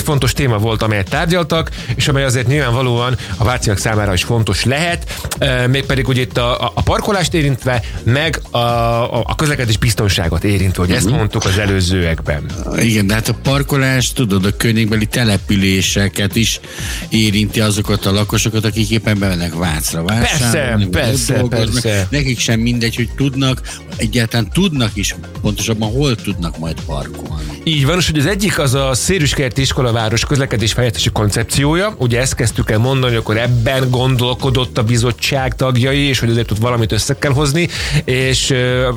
fontos téma volt, amelyet tárgyaltak, és amely azért nyilvánvalóan a váciak számára is fontos lehet, mégpedig ugye itt a parkolást érintve, meg a közlekedés biztonságot érintve, hogy ezt mondtuk az előzőekben. Igen, de hát a parkolás, tudod, a környékbeli településeket is érinti azokat a lakosokat, akik éppen bemennek Vácra vásárolni. Persze. Nekik sem mindegy, hogy egyáltalán tudnak is, pontosabban hol tudnak majd parkolni. Így van, és hogy az egyik az a Székesfehérvári Iskolaváros közlekedésfejlesztési koncepciója. Ugye ezt kezdtük el mondani, hogy akkor ebben gondolkodott a bizottság tagjai, és hogy azért ott valamit össze kell hozni, és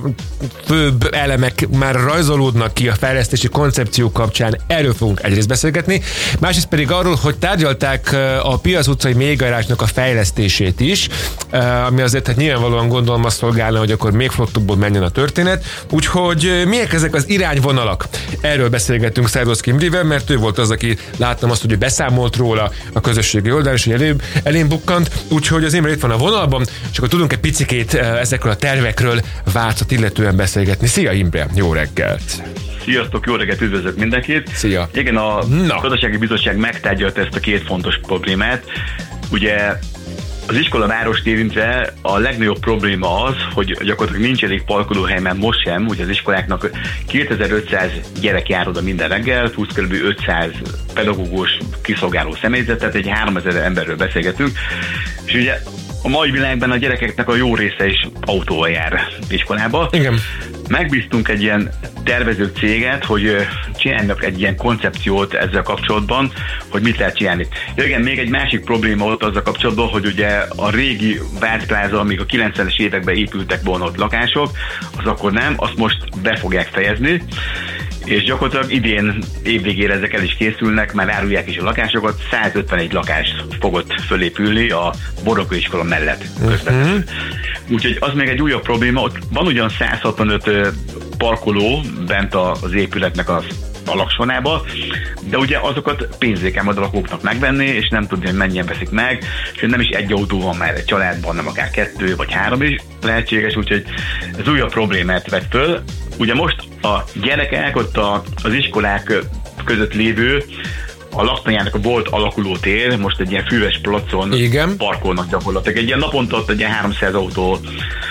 főbb elemek már rajzolódnak ki a fejlesztési koncepció kapcsán, erről fogunk egyrészt beszélgetni, másrészt pedig arról, hogy tárgyalták a Piac utcai mélygarázsnak a fejlesztését is, ami azért hát nyilvánvalóan gondolom azt szolgálna, hogy akkor még flottabbul menjen a történet. Úgyhogy miek ezek az irányvonalak? Erről beszélgettünk Szerdoszky Imrével, mert ő volt az, aki láttam azt, hogy ő beszámolt róla a közösségi oldalon, és hogy elém bukkant. Úgyhogy az Imre itt van a vonalban, és akkor tudunk egy picikét ezekről a tervekről Vácot illetően beszélgetni. Szia Imre, jó reggelt! Sziasztok, jó reggelt, üdvözlök mindenkit! Szia! Igen, a Gazdasági Bizottság megtárgyalta ezt a két fontos problémát. Ugye az iskolavárost érintve a legnagyobb probléma az, hogy gyakorlatilag nincs elég parkolóhely, mert most sem, ugye az iskoláknak 2500 gyerek jár oda minden reggel, plusz kb. 500 pedagógus kiszolgáló személyzet, tehát egy 3000 emberről beszélgetünk, és ugye a mai világban a gyerekeknek a jó része is autóval jár iskolába. Igen. Megbíztunk egy ilyen tervező céget, hogy csinálnak egy ilyen koncepciót ezzel kapcsolatban, hogy mit lehet csinálni. Ja, igen, még egy másik probléma ott azzal kapcsolatban, hogy ugye a régi Várpláza, amíg a 90-es években épültek volna ott lakások, az akkor nem, azt most be fogják fejezni, és gyakorlatilag idén évvégére ezek el is készülnek, már árulják is a lakásokat, 151 lakás fogott fölépülni a Borokó iskola mellett közvetlenül. Úgyhogy az még egy újabb probléma, ott van ugyan 165 parkoló bent az épületnek a laksonába, de ugye azokat pénzé kell majd a lakóknak megvenni, és nem tudni, hogy mennyien veszik meg, és nem is egy autó van már egy családban, nem akár 2 vagy 3 is lehetséges, úgyhogy ez újabb problémát vett föl. Ugye most a gyerekek ott az iskolák között lévő, a laktanyának a volt alakuló tér, most egy ilyen füves placon parkolnak gyakorlatilag. Egy ilyen naponta ott egy ilyen 300 autó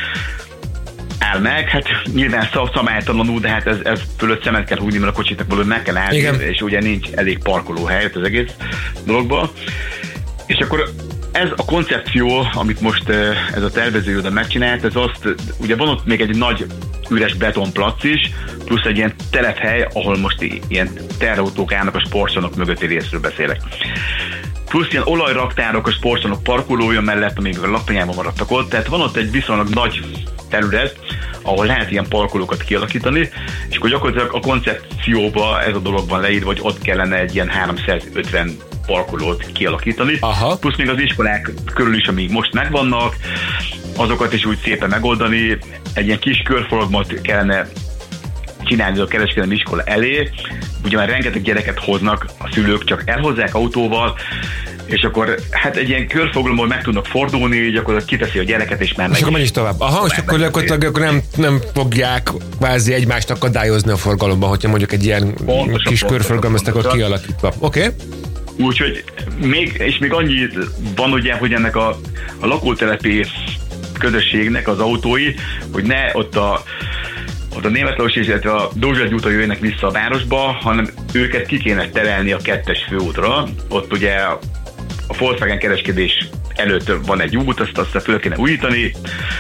áll meg, hát nyilván szabálytalanul, de hát ez fölött szemet kell húzni, mert a kocsiknak valahogy meg kell állni, és ugye nincs elég parkolóhely az egész dologban. És akkor ez a koncepció, amit most ez a tervező oda megcsinált, ez azt, ugye van ott még egy nagy üres betonplac is, plusz egy ilyen telephely, ahol most ilyen terautók állnak a sportcsarnok mögötti részről beszélek. Plusz ilyen olajraktárok a sportcsarnok parkolója mellett, amíg a laktanyában maradtak ott, tehát van ott egy viszonylag nagy terület, ahol lehet ilyen parkolókat kialakítani, és akkor gyakorlatilag a koncepcióba ez a dolog van leírva, hogy ott kellene egy ilyen 350 parkolót kialakítani. Aha. Plusz még az iskolák körül is, amíg most megvannak, azokat is úgy szépen megoldani, egy ilyen kis körforgalmat kellene csinálni a kereskedelmi iskola elé, ugye már rengeteg gyereket hoznak a szülők, csak elhozzák autóval, és akkor hát egy ilyen körforgalomból meg tudnak fordulni, gyakorlatilag kiteszi a gyereket, és már és akkor menj is tovább. Aha, és akkor gyakorlatilag nem fogják kvázi egymást akadályozni a forgalomban, hogyha mondjuk egy ilyen kis körforgalmat akkor kialakítva. Oké. Úgyhogy még annyi van ugye, hogy ennek a lakótelepi közösségnek az autói, hogy ne ott a Németlaus, illetve a Dózsa úton jöjjenek vissza a városba, hanem őket ki kéne terelni a 2-es főútra. Ott ugye a Volkswagen kereskedés előtt van egy út, azt föl kéne újítani.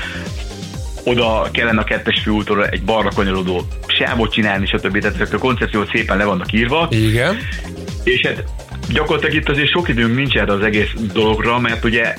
Oda kellene a 2-es főútra egy balra kanyarodó sávot csinálni, stb. Tehát ezek a koncepciót szépen le vannak írva. Igen. És hát gyakorlatilag itt azért sok időnk nincs erre az egész dologra, mert ugye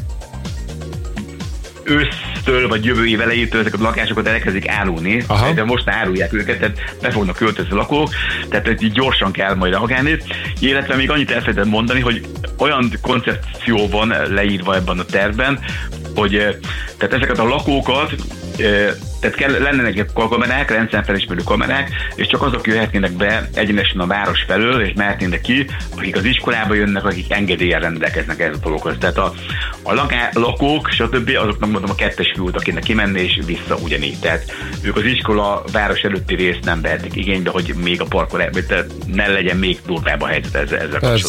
ősztől vagy jövő év elejétől ezek a lakásokat elkezdik árulni, de most árulják őket, tehát be fognak költözni lakók, tehát így gyorsan kell majd reagálni. Illetve még annyit elfelejtettem mondani, hogy olyan koncepció van leírva ebben a tervben, hogy tehát ezeket a lakókat, tehát lennének kamerák, rendszerfelismerő kamerák, és csak azok jöhetnének be egyenesen a város felől, és mehetnének ki, akik az iskolába jönnek, akik engedéllyel rendelkeznek ez a dologhoz. Tehát a lakók, stb. Azoknak mondom a 2-es főútra kéne kimenni, és vissza ugyanígy. Tehát ők az iskola város előtti részt nem vehetik igénybe, hogy még a parkolás, ne legyen még durvább a helyzet ezzel kapcsolatban.